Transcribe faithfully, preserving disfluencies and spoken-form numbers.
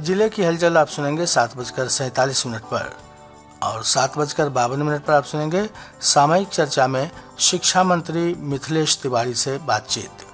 जिले की हलचल आप सुनेंगे सात बजकर सैतालीस मिनट पर और सात बजकर बावन मिनट पर आप सुनेंगे सामयिक चर्चा में शिक्षा मंत्री मिथिलेश तिवारी से बातचीत।